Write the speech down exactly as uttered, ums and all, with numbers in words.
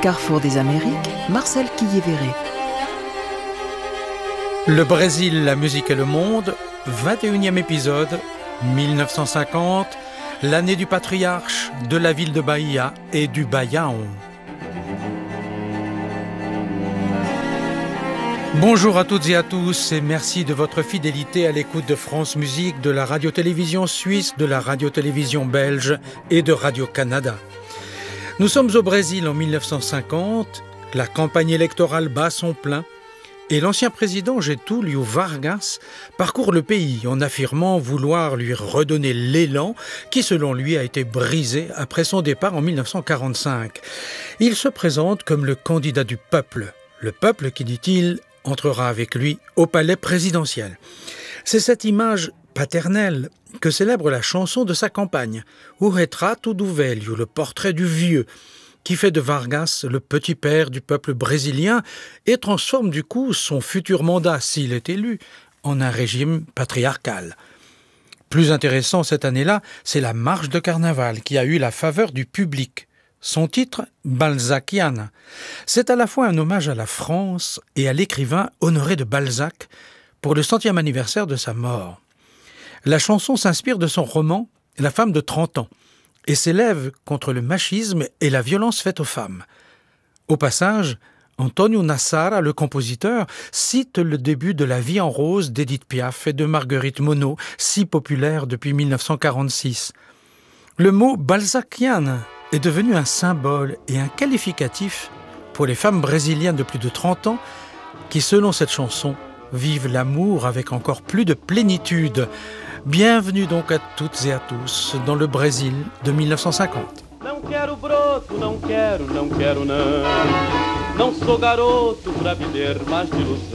Carrefour des Amériques, Marcel Quillier-Verret. Le Brésil, la musique et le monde, vingt et unième épisode, mille neuf cent cinquante, l'année du patriarche, de la ville de Bahia et du Baião. Bonjour à toutes et à tous et merci de votre fidélité à l'écoute de France Musique, de la radio-télévision suisse, de la radio-télévision belge et de Radio-Canada. Nous sommes au Brésil en mille neuf cent cinquante, la campagne électorale bat son plein et l'ancien président Getúlio Vargas parcourt le pays en affirmant vouloir lui redonner l'élan qui, selon lui, a été brisé après son départ en mille neuf cent quarante-cinq. Il se présente comme le candidat du peuple. Le peuple qui, dit-il, entrera avec lui au palais présidentiel. C'est cette image paternelle que célèbre la chanson de sa campagne, O Retrato do Velho, le portrait du vieux, qui fait de Vargas le petit père du peuple brésilien et transforme du coup son futur mandat, s'il est élu, en un régime patriarcal. Plus intéressant cette année-là, c'est la marche de carnaval qui a eu la faveur du public. Son titre, Balzaciana. C'est à la fois un hommage à la France et à l'écrivain Honoré de Balzac pour le centième anniversaire de sa mort. La chanson s'inspire de son roman La femme de trente ans et s'élève contre le machisme et la violence faite aux femmes. Au passage, Antonio Nassara, le compositeur, cite le début de La vie en rose d'Édith Piaf et de Marguerite Monod, si populaire depuis mille neuf cent quarante-six. Le mot balzaciana est devenu un symbole et un qualificatif pour les femmes brésiliennes de plus de trente ans qui, selon cette chanson, vivent l'amour avec encore plus de plénitude. Bienvenue donc à toutes et à tous dans le Brésil de mille neuf cent cinquante. Não quero broto, não quero, não quero não. Não sou garoto pra viver mais de ilusão.